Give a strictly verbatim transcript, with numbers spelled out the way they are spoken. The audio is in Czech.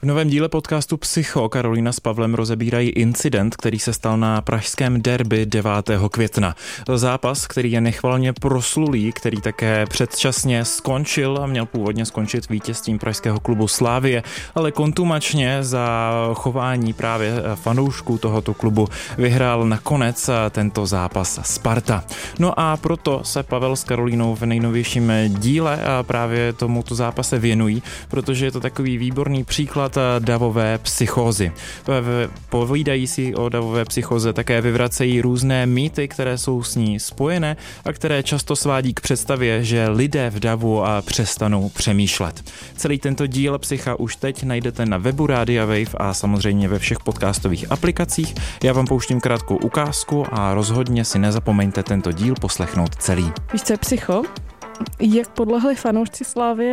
V novém díle podcastu Psycho Karolína s Pavlem rozebírají incident, který se stal na pražském derby devátého května. Zápas, který je nechvalně proslulý, který také předčasně skončil a měl původně skončit vítězstvím pražského klubu Slavie, ale kontumačně za chování právě fanoušků tohoto klubu vyhrál nakonec tento zápas Sparta. No a proto se Pavel s Karolínou v nejnovějším díle právě tomuto zápase věnují, protože je to takový výborný příklad davové psychózy. Povídají si o davové psychóze, také vyvracejí různé mýty, které jsou s ní spojené a které často svádí k představě, že lidé v davu přestanou přemýšlet. Celý tento díl Psycha už teď najdete na webu Rádia Wave a samozřejmě ve všech podcastových aplikacích. Já vám pouštím krátkou ukázku a rozhodně si nezapomeňte tento díl poslechnout celý. Víš, co je Psycho? Jak podlehli fanoušci Slavie